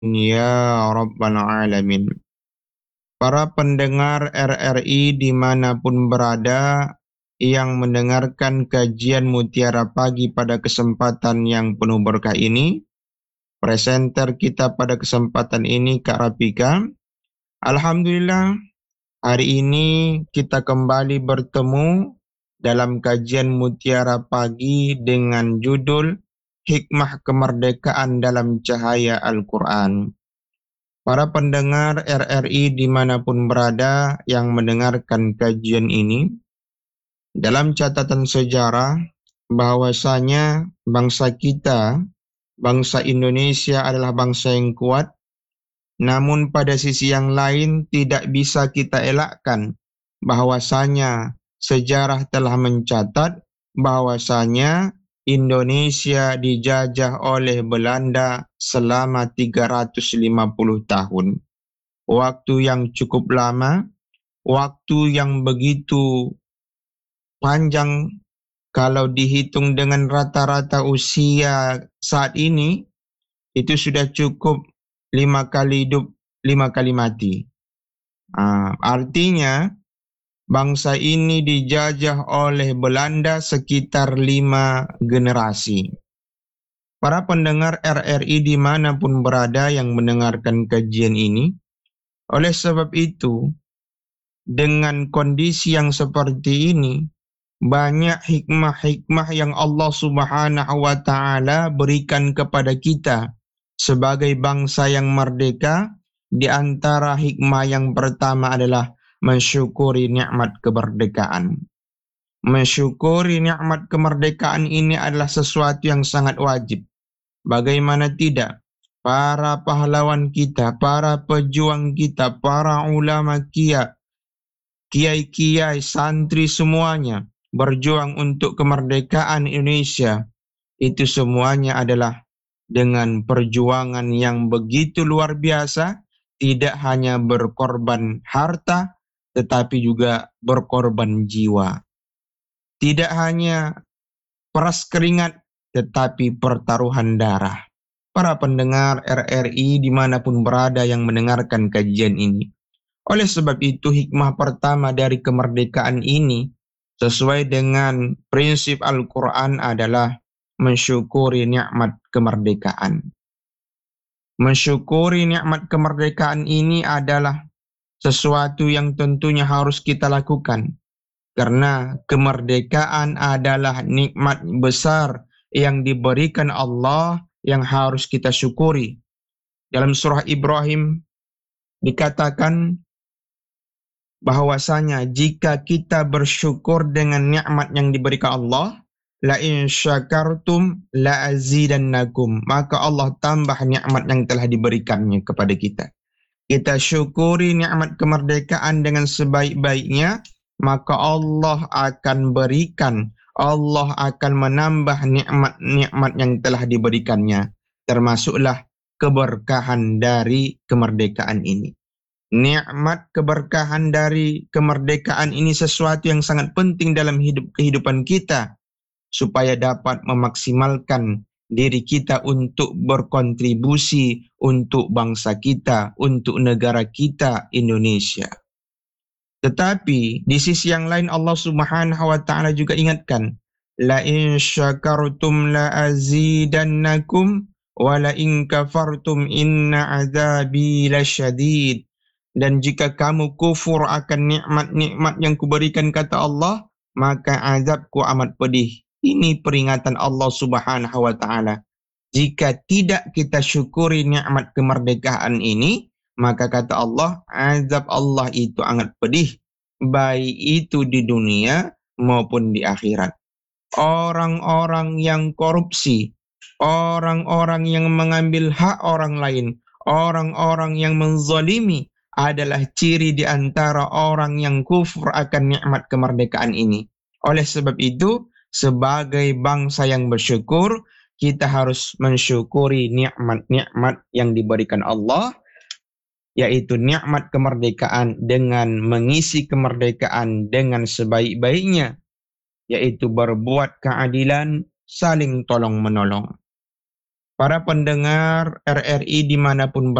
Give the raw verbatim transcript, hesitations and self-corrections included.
Ya Rabbal Alamin. Para pendengar R R I dimanapun berada yang mendengarkan kajian Mutiara Pagi pada kesempatan yang penuh berkah ini, presenter kita pada kesempatan ini Kak Rafika. Alhamdulillah, hari ini kita kembali bertemu dalam kajian Mutiara Pagi dengan judul Hikmah Kemerdekaan dalam Cahaya Al-Quran. Para pendengar R R I dimanapun berada yang mendengarkan kajian ini, dalam catatan sejarah bahwasanya bangsa kita, bangsa Indonesia adalah bangsa yang kuat, namun pada sisi yang lain tidak bisa kita elakkan bahwasanya sejarah telah mencatat bahwasanya Indonesia dijajah oleh Belanda selama tiga ratus lima puluh tahun. Waktu yang cukup lama, waktu yang begitu panjang kalau dihitung dengan rata-rata usia saat ini, itu sudah cukup lima kali hidup, lima kali mati. Ah, artinya bangsa ini dijajah oleh Belanda sekitar lima generasi. Para pendengar R R I dimanapun berada yang mendengarkan kajian ini, oleh sebab itu, dengan kondisi yang seperti ini, banyak hikmah-hikmah yang Allah Subhanahu wa Ta'ala berikan kepada kita sebagai bangsa yang merdeka. Di antara hikmah yang pertama adalah mensyukuri nikmat kemerdekaan. Mensyukuri nikmat kemerdekaan ini adalah sesuatu yang sangat wajib. Bagaimana tidak? Para pahlawan kita, para pejuang kita, para ulama kia, kiai-kiai, santri semuanya berjuang untuk kemerdekaan Indonesia. Itu semuanya adalah dengan perjuangan yang begitu luar biasa, tidak hanya berkorban harta, tetapi juga berkorban jiwa. Tidak hanya peras keringat, tetapi pertaruhan darah. Para pendengar R R I dimanapun berada yang mendengarkan kajian ini. Oleh sebab itu hikmah pertama dari kemerdekaan ini sesuai dengan prinsip Al-Quran adalah mensyukuri nikmat kemerdekaan. Mensyukuri nikmat kemerdekaan ini adalah sesuatu yang tentunya harus kita lakukan. Karena kemerdekaan adalah nikmat besar yang diberikan Allah yang harus kita syukuri. Dalam surah Ibrahim dikatakan bahwasanya jika kita bersyukur dengan nikmat yang diberikan Allah, la in syakartum la azidannakum, maka Allah tambah nikmat yang telah diberikannya kepada kita. Kita syukuri nikmat kemerdekaan dengan sebaik-baiknya, maka Allah akan berikan, Allah akan menambah nikmat-nikmat yang telah diberikannya, termasuklah keberkahan dari kemerdekaan ini. Nikmat keberkahan dari kemerdekaan ini sesuatu yang sangat penting dalam hidup kehidupan kita supaya dapat memaksimalkan diri kita untuk berkontribusi untuk bangsa kita, untuk negara kita Indonesia. Tetapi di sisi yang lain Allah Subhanahu wa Ta'ala juga ingatkan, la in syakartum la azidannakum wa la in kafartum inna azabi lasyadid. Dan jika kamu kufur akan nikmat-nikmat yang kuberikan kata Allah, maka azabku amat pedih. Ini peringatan Allah Subhanahu wa Ta'ala. Jika tidak kita syukuri nikmat kemerdekaan ini, maka kata Allah, azab Allah itu sangat pedih, baik itu di dunia maupun di akhirat. Orang-orang yang korupsi, orang-orang yang mengambil hak orang lain, orang-orang yang menzalimi adalah ciri di antara orang yang kufur akan nikmat kemerdekaan ini. Oleh sebab itu, sebagai bangsa yang bersyukur, kita harus mensyukuri nikmat-nikmat yang diberikan Allah, yaitu nikmat kemerdekaan dengan mengisi kemerdekaan dengan sebaik-baiknya, yaitu berbuat keadilan, saling tolong-menolong. Para pendengar R R I dimanapun